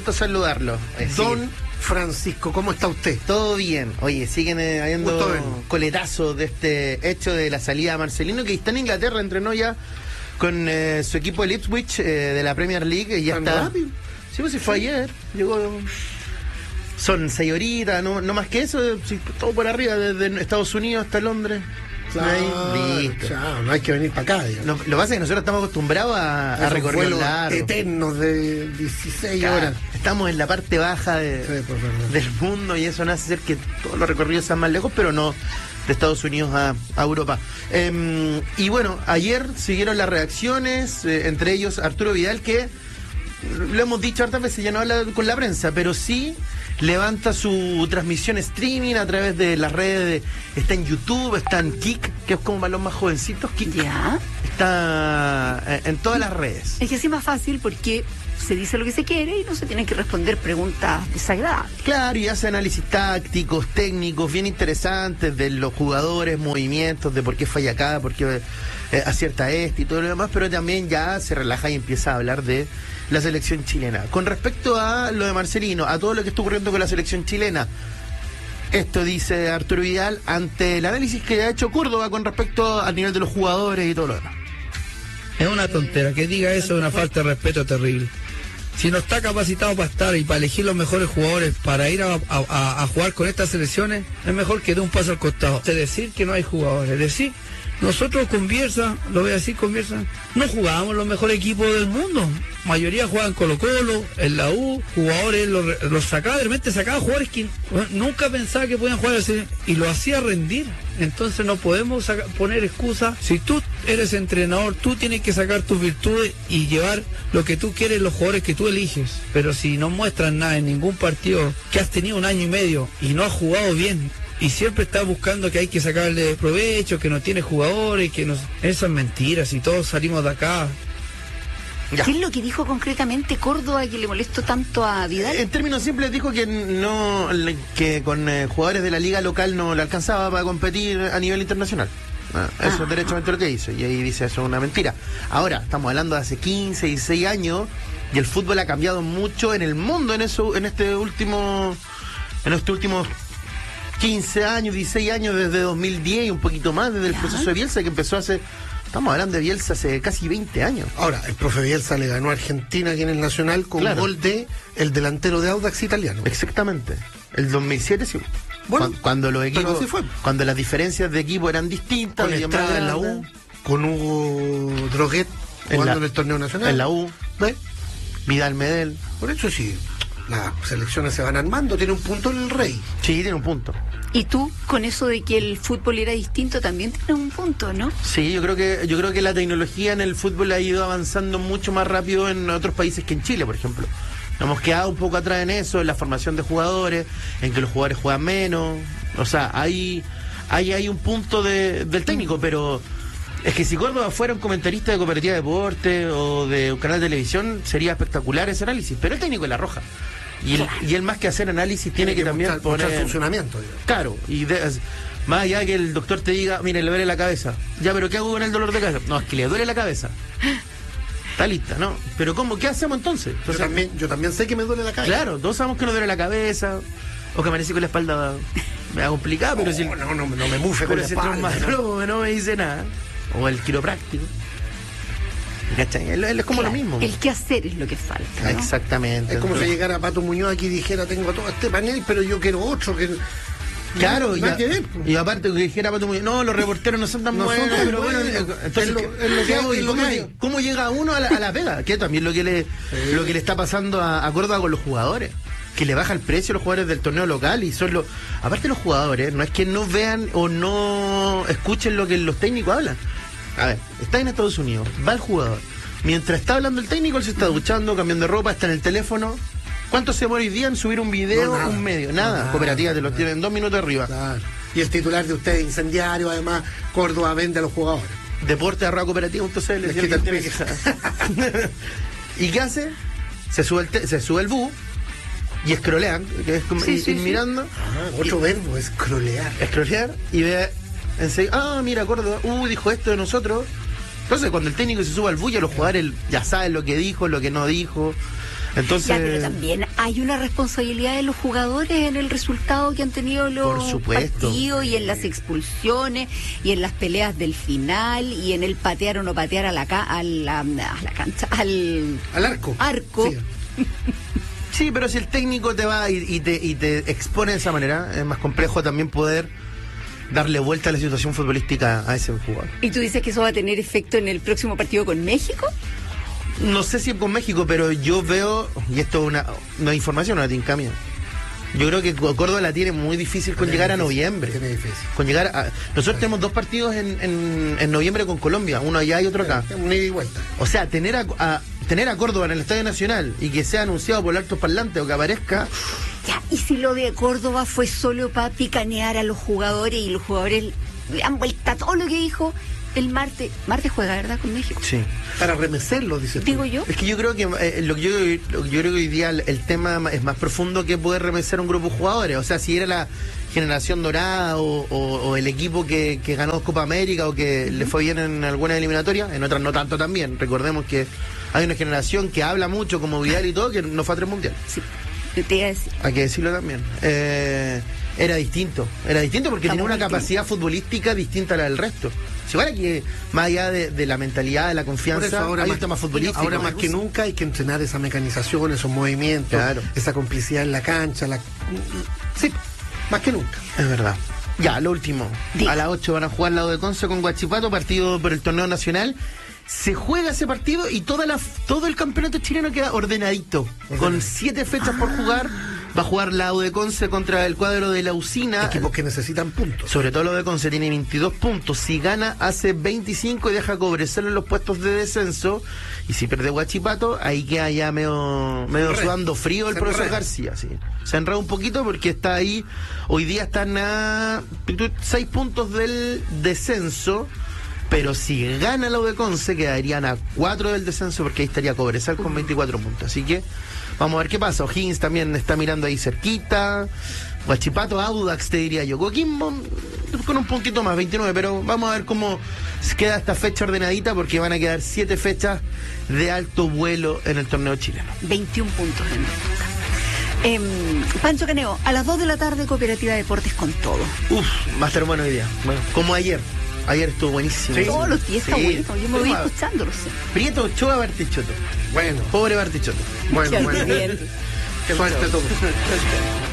gusto saludarlo. Don Francisco, ¿cómo está usted? Todo bien. Oye, siguen habiendo coletazos de este hecho de la salida de Marcelino, que está en Inglaterra, entrenó ya con su equipo de Ipswich de la Premier League, y ya está. Rápido. Sí, pues si fue ayer, llegó. Son 6 horitas, no más que eso, todo por arriba, desde Estados Unidos hasta Londres. Listo. Chao, no hay que venir para acá. Lo que pasa es que nosotros estamos acostumbrados a recorrer largo, eternos de 16 horas. Estamos en la parte baja del mundo, y eso no hace ser que todos los recorridos sean más lejos, pero no de Estados Unidos a Europa. Y bueno, ayer siguieron las reacciones, entre ellos Arturo Vidal, que lo hemos dicho hartas veces, ya no habla con la prensa, pero sí levanta su transmisión streaming a través de las redes, está en YouTube, está en Kik, que es como para los más jovencitos, Kik. Ya. Está en todas las redes. Es que así es más fácil porque se dice lo que se quiere y no se tienen que responder preguntas desagradables. Claro, y hace análisis tácticos, técnicos, bien interesantes de los jugadores, movimientos, de por qué falla acá, por qué acierta este y todo lo demás, pero también ya se relaja y empieza a hablar de la selección chilena. Con respecto a lo de Marcelino, a todo lo que está ocurriendo con la selección chilena, esto dice Arturo Vidal ante el análisis que ha hecho Córdoba con respecto al nivel de los jugadores y todo lo demás. Es una tontera, que diga eso es una falta de respeto terrible. Si no está capacitado para estar y para elegir los mejores jugadores para ir a jugar con estas selecciones, es mejor que dé un paso al costado. Es decir que no hay jugadores, es decir, nosotros con Bielsa, lo voy a decir con Bielsa, no jugábamos los mejores equipos del mundo. Mayoría jugaban Colo-Colo, en la U, jugadores, los sacaba, de repente sacaba jugadores que nunca pensaba que podían jugar así, y lo hacía rendir. Entonces no podemos poner excusas. Si tú eres entrenador, tú tienes que sacar tus virtudes y llevar lo que tú quieres, los jugadores que tú eliges. Pero si no muestras nada en ningún partido, que has tenido 1 año y medio y no has jugado bien, y siempre está buscando que hay que sacarle provecho, que no tiene jugadores, que no... Esas mentiras, y todos salimos de acá. Ya. ¿Qué es lo que dijo concretamente Córdoba que le molestó tanto a Vidal? En términos simples dijo que no, que con jugadores de la liga local no le alcanzaba para competir a nivel internacional. Eso es derechamente lo que hizo, y ahí dice eso es una mentira. Ahora, estamos hablando de hace 15, 16 años, y el fútbol ha cambiado mucho en el mundo en estos últimos 15 años, 16 años, desde 2010 y un poquito más, desde el proceso de Bielsa, que empezó estamos hablando de Bielsa hace casi 20 años. Ahora, el profe Bielsa le ganó a Argentina aquí en el Nacional con gol de el delantero de Audax italiano. Exactamente. El 2007 sí. Bueno, cuando los equipos, así fue. Cuando las diferencias de equipo eran distintas. Con Estrada en la U, con Hugo Droguet jugando en el torneo nacional. En la U, ¿ves? Vidal Medel. Por eso sí, las selecciones se van armando, tiene un punto en el Rey. Sí, tiene un punto. Y tú, con eso de que el fútbol era distinto, también tienes un punto, ¿no? Sí, yo creo que la tecnología en el fútbol ha ido avanzando mucho más rápido en otros países que en Chile, por ejemplo. Nos hemos quedado un poco atrás en eso, en la formación de jugadores, en que los jugadores juegan menos. O sea, hay un punto del técnico, pero es que si Córdoba fuera un comentarista de Cooperativa de Deporte o de un canal de televisión, sería espectacular ese análisis. Pero el técnico es la Roja. Y él más que hacer análisis tiene que también poner funcionamiento, digamos. Claro, y más allá de que el doctor te diga, mire, le duele la cabeza. Ya, pero ¿qué hago con el dolor de cabeza? No, es que le duele la cabeza. Está lista, ¿no? Pero ¿cómo? ¿Qué hacemos entonces? Yo también sé que me duele la cabeza. Claro, todos sabemos que nos duele la cabeza, o que amanecí con la espalda me da complicado, pero si no me mufe con la espalda. Pero no me dice nada. O el quiropráctico. ¿Cachai? Él es como lo mismo. El qué hacer es lo que falta, ¿no? Exactamente. Es como si llegara Pato Muñoz aquí y dijera, tengo todo este panel, pero yo quiero otro. Claro, y aparte que dijera Pato Muñoz, no, los reporteros no son tan buenos, pero bueno, entonces, ¿cómo llega uno a la pega? Que también lo que le está pasando a Córdoba con los jugadores, que le baja el precio a los jugadores del torneo local, y aparte los jugadores, no es que no vean o no escuchen lo que los técnicos hablan. A ver, está en Estados Unidos, va el jugador. Mientras está hablando el técnico, él se está duchando, cambiando de ropa, está en el teléfono. ¿Cuánto se demora hoy día en subir un video, un medio? Nada. Cooperativa te lo tienen 2 minutos arriba. Claro. Y el titular de usted, incendiario, además, Córdoba vende a los jugadores. Deporte@cooperativa.cl. ¿Y qué hace? Se sube el bus y escrolean, que es como ir mirando. Otro verbo, escrolear. Escrolear y ve enseguida, mira, Córdoba, dijo esto de nosotros. Entonces, cuando el técnico se sube al bus, ya los jugadores ya saben lo que dijo, lo que no dijo. Entonces... Ya, pero también ¿Hay una responsabilidad de los jugadores en el resultado que han tenido los partidos y en las expulsiones y en las peleas del final y en el patear o no patear a la cancha, al arco? Sí. Sí, pero si el técnico te va y te expone de esa manera, es más complejo también poder darle vuelta a la situación futbolística a ese jugador. ¿Y tú dices que eso va a tener efecto en el próximo partido con México? No sé si es con México, pero yo veo, y esto es una información, una tincamia. Yo creo que Córdoba la tiene muy difícil con llegar a noviembre. Tiene difícil. Nosotros tenemos 2 partidos en noviembre con Colombia, uno allá y otro acá. Un ida y vuelta. O sea, tener a Córdoba en el Estadio Nacional y que sea anunciado por altos parlantes o que aparezca. Ya, y si lo de Córdoba fue solo para picanear a los jugadores y los jugadores le han vuelta todo lo que dijo el martes juega, ¿verdad? Con México. Sí. Para remecerlo, dice. Digo yo. Es que yo creo que yo creo que hoy día el tema es más profundo que poder remecer a un grupo de jugadores. O sea, si era la generación dorada o el equipo que ganó 2 Copa América o que le fue bien en alguna eliminatoria, en otras no tanto también. Recordemos que hay una generación que habla mucho como Vidal y todo, que no fue a 3 mundiales. Sí, te iba a decir. Hay que decirlo también. Era distinto porque tenía una capacidad futbolística distinta a la del resto. Si fuera que, más allá de la mentalidad, de la confianza, hay un tema futbolístico. Ahora más que nunca hay que entrenar esa mecanización, esos movimientos, claro, esa complicidad en la cancha. Sí, más que nunca. Es verdad. Ya, lo último. Diga. A las 8 van a jugar Lado de Conce con Huachipato, partido por el torneo nacional. Se juega ese partido y todo el campeonato chileno queda ordenadito. Con 7 fechas por jugar. Va a jugar la U de Conce contra el cuadro de la Usina. Equipos que necesitan puntos. Sobre todo lo de Conce tiene 22 puntos. Si gana, hace 25 y deja Cobresal en los puestos de descenso. Y si pierde Huachipato, ahí queda ya medio sudando frío el profesor García. Sí. Se enreda un poquito porque está ahí. Hoy día están a 6 puntos del descenso. Pero si gana la U de Conce, quedarían a 4 del descenso porque ahí estaría Cobresal con 24 puntos. Así que vamos a ver qué pasa. O'Higgins también está mirando ahí cerquita. Huachipato, Audax, te diría yo. Coquimbo con un puntito más, 29. Pero vamos a ver cómo queda esta fecha ordenadita porque van a quedar 7 fechas de alto vuelo en el torneo chileno. 21 puntos en Pancho Caneo, a las 2 de la tarde, Cooperativa Deportes con todo. Va a estar bueno hoy día. Bueno, como ayer. Ayer estuvo buenísimo. Sí, todos los días está bueno. Yo me voy escuchándolo. Prieto Ochoa, Bartichotto. Bueno. Pobre Bartichotto. Bueno. Bien. Qué suerte todo.